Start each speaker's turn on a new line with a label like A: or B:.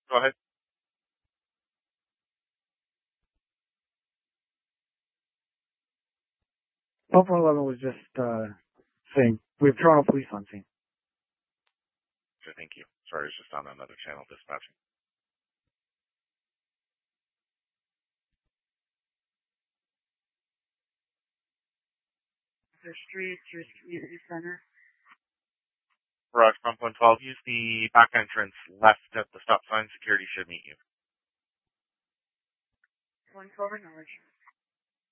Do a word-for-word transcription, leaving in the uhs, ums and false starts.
A: Go ahead.
B: twelve four eleven was just uh, saying we have Toronto police on scene.
A: Okay, thank you. Sorry, I was just on another channel dispatching.
C: The street, your community center.
A: Garage Pump one twelve, use the back entrance left at the stop sign. Security should meet you.
C: one twelve acknowledge.